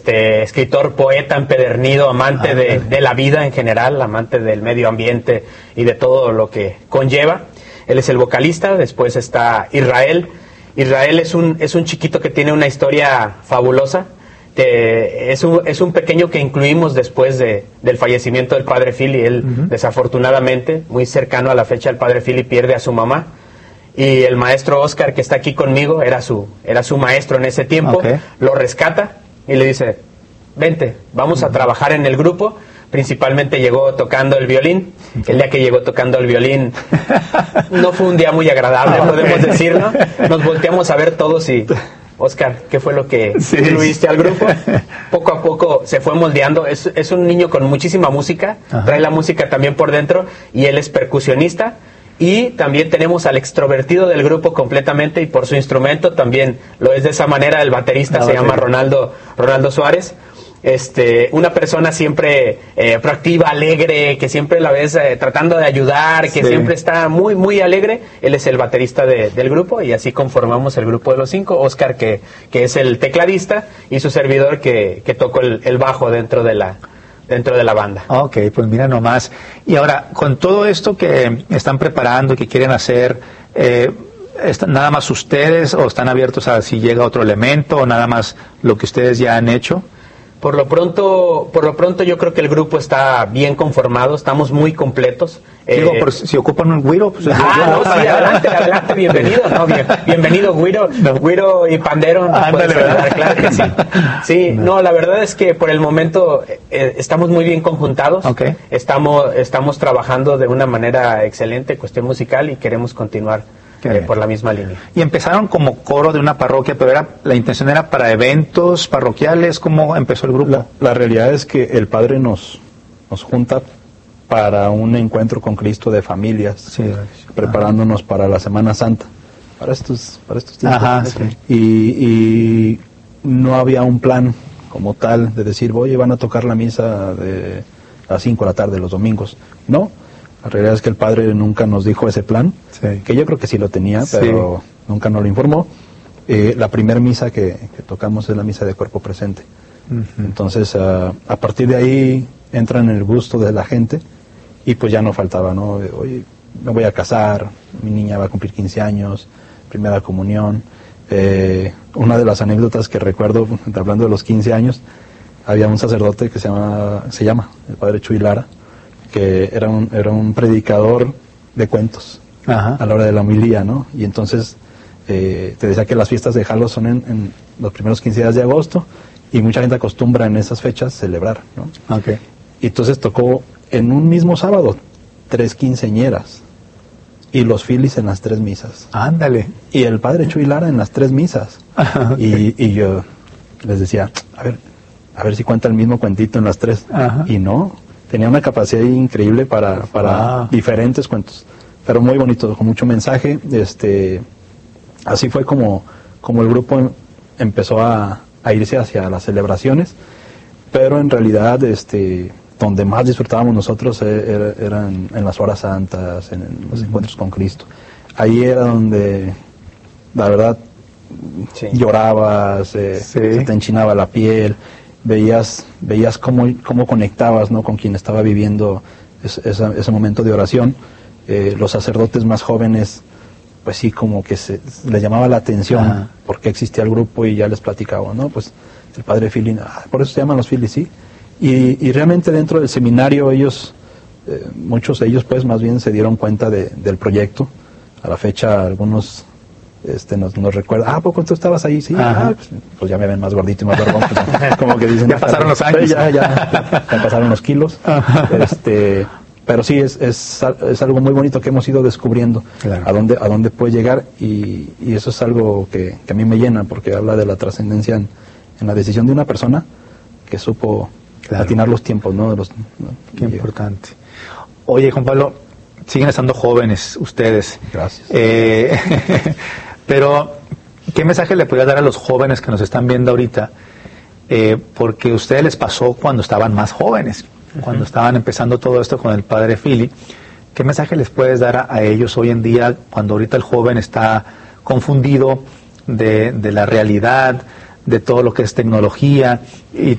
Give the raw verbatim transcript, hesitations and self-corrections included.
este escritor, poeta empedernido, amante ah, de, de la vida en general, amante del medio ambiente y de todo lo que conlleva. Él es el vocalista. Después está Israel. Israel es un, es un chiquito que tiene una historia fabulosa. Eh, es, un, es un pequeño que incluimos después de, del fallecimiento del padre Philly. Él, uh-huh. desafortunadamente, muy cercano a la fecha, el padre Philly pierde a su mamá. Y el maestro Oscar, que está aquí conmigo, era su, era su maestro en ese tiempo. Okay. Lo rescata y le dice, vente, vamos uh-huh. a trabajar en el grupo. Principalmente llegó tocando el violín. Okay. El día que llegó tocando el violín no fue un día muy agradable, okay. podemos decirlo. Nos volteamos a ver todos y... Oscar, ¿qué fue lo que sí, incluiste sí. al grupo? Poco a poco se fue moldeando. Es, es un niño con muchísima música. Ajá. Trae la música también por dentro. Y él es percusionista. Y también tenemos al extrovertido del grupo completamente. Y por su instrumento también lo es de esa manera. El baterista ah, se llama Ronaldo, Ronaldo Suárez. Este, una persona siempre eh, proactiva, alegre, que siempre la ves eh, tratando de ayudar, que sí. siempre está muy, muy alegre. Él es el baterista de, del grupo y así conformamos el grupo de los cinco. Oscar, que, que es el tecladista, y su servidor, que, que tocó el, el bajo dentro de la dentro de la banda. Ok, pues mira nomás. Y ahora, con todo esto que están preparando y que quieren hacer, eh, ¿están nada más ustedes o están abiertos a si llega otro elemento o nada más lo que ustedes ya han hecho? Por lo pronto, por lo pronto yo creo que el grupo está bien conformado, estamos muy completos. Digo, eh, por si ocupan un güiro, pues... Ah, no, sí, adelante, adelante, bienvenido, no, bien, bienvenido güiro, no. güiro y pandero, no puede ser, claro que sí. Sí, no. no, la verdad es que por el momento eh, estamos muy bien conjuntados, okay. estamos, estamos trabajando de una manera excelente, cuestión musical, y queremos continuar Eh, por la misma línea. Y empezaron como coro de una parroquia, pero era la intención era para eventos parroquiales. ¿Cómo empezó el grupo? La, la realidad es que el Padre nos, nos junta para un encuentro con Cristo de familias, sí, preparándonos Ajá. para la Semana Santa, para estos, para estos tiempos. Ajá, sí. y, y no había un plan como tal de decir, oye, van a tocar la misa de a las cinco de la tarde los domingos. No. La realidad es que el Padre nunca nos dijo ese plan, sí. que yo creo que sí lo tenía, pero sí. nunca nos lo informó. Eh, la primera misa que, que tocamos es la misa de cuerpo presente. Uh-huh. Entonces, uh, a partir de ahí entra en el gusto de la gente y pues ya no faltaba, ¿no? Oye, me voy a casar, mi niña va a cumplir quince años, primera comunión. Eh, una de las anécdotas que recuerdo, hablando de los quince años, había un sacerdote que se llama, se llama el Padre Chuy Lara, que era un, era un predicador de cuentos. Ajá. A la hora de la homilía, ¿no? Y entonces eh, te decía que las fiestas de Jalo son en, en los primeros quince días de agosto y mucha gente acostumbra en esas fechas celebrar, ¿no? Okay. Y entonces tocó en un mismo sábado tres quinceañeras y los Phillies en las tres misas. Ándale. Y el Padre Chuy Lara en las tres misas. Ajá, okay. y, y yo les decía, a ver, a ver si cuenta el mismo cuentito en las tres. Ajá. Y no, tenía una capacidad increíble para, para ah. diferentes cuentos, pero muy bonito, con mucho mensaje. Este, así fue como, como el grupo empezó a, a irse hacia las celebraciones, pero en realidad este, donde más disfrutábamos nosotros era, era en, en las horas santas, en, en los uh-huh. encuentros con Cristo. Ahí era donde, la verdad, sí. llorabas, eh, sí. se te enchinaba la piel, veías veías cómo, cómo conectabas, ¿no?, con quien estaba viviendo es, esa, ese momento de oración. Eh, los sacerdotes más jóvenes, pues sí, como que se, les llamaba la atención Ajá. porque existía el grupo y ya les platicaba, ¿no? Pues el Padre Philly, ah, por eso se llaman los Philly, sí. Y, y realmente dentro del seminario ellos, eh, muchos de ellos pues más bien se dieron cuenta de, del proyecto. A la fecha algunos este nos, nos recuerdan, ah, ¿poco tú estabas ahí? Sí, ah, pues, pues ya me ven más gordito y más barbón, pues, como que dicen, ya pasaron los años, ya, ya, ya pasaron los kilos. este pero sí es, es es algo muy bonito que hemos ido descubriendo, claro. a dónde a dónde puede llegar, y, y eso es algo que, que a mí me llena, porque habla de la trascendencia en, en la decisión de una persona que supo claro. atinar los tiempos, ¿no? De los, ¿no? Qué importante. Oye, Juan Pablo, siguen estando jóvenes ustedes. Gracias. Eh, pero, ¿qué mensaje le podría dar a los jóvenes que nos están viendo ahorita? Eh, porque a ustedes les pasó cuando estaban más jóvenes, uh-huh. cuando estaban empezando todo esto con el Padre Philly. ¿Qué mensaje les puedes dar a, a ellos hoy en día, cuando ahorita el joven está confundido de, de la realidad, de todo lo que es tecnología y